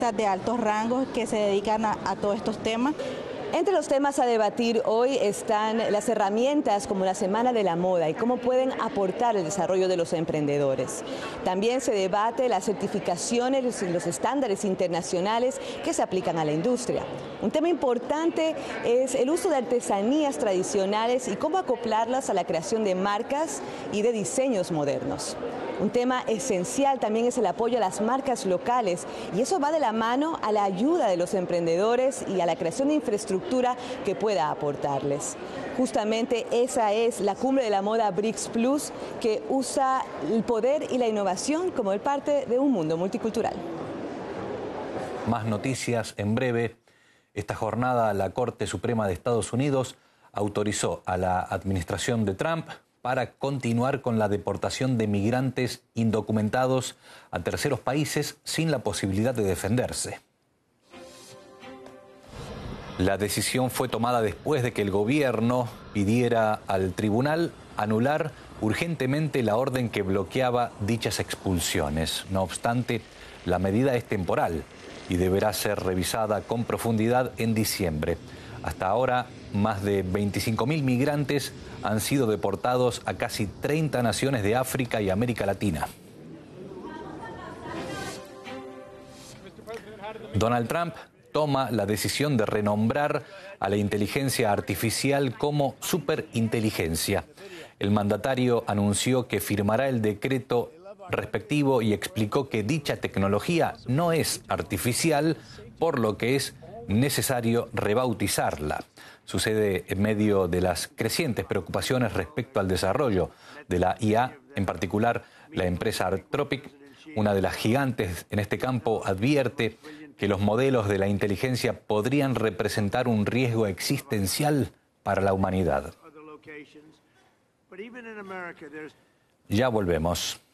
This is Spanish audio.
de altos rangos que se dedican a todos estos temas. Entre los temas a debatir hoy están las herramientas como la Semana de la Moda y cómo pueden aportar el desarrollo de los emprendedores. También se debate las certificaciones y los estándares internacionales que se aplican a la industria. Un tema importante es el uso de artesanías tradicionales y cómo acoplarlas a la creación de marcas y de diseños modernos. Un tema esencial también es el apoyo a las marcas locales y eso va de la mano a la ayuda de los emprendedores y a la creación de infraestructura que pueda aportarles. Justamente esa es la cumbre de la moda BRICS Plus, que usa el poder y la innovación como parte de un mundo multicultural. Más noticias en breve. Esta jornada la Corte Suprema de Estados Unidos autorizó a la administración de Trump para continuar con la deportación de migrantes indocumentados a terceros países sin la posibilidad de defenderse. La decisión fue tomada después de que el gobierno pidiera al tribunal anular urgentemente la orden que bloqueaba dichas expulsiones. No obstante, la medida es temporal y deberá ser revisada con profundidad en diciembre. Hasta ahora, más de 25.000 migrantes han sido deportados a casi 30 naciones de África y América Latina. Donald Trump toma la decisión de renombrar a la inteligencia artificial como superinteligencia. El mandatario anunció que firmará el decreto respectivo y explicó que dicha tecnología no es artificial, por lo que es necesario rebautizarla. Sucede en medio de las crecientes preocupaciones respecto al desarrollo de la IA, en particular la empresa Anthropic, una de las gigantes en este campo, advierte que los modelos de la inteligencia podrían representar un riesgo existencial para la humanidad. Ya volvemos.